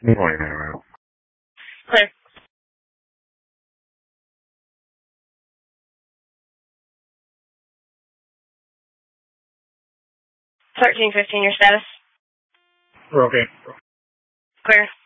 Morning, Arrow. Clear. 1315, your status? We're okay. Clear.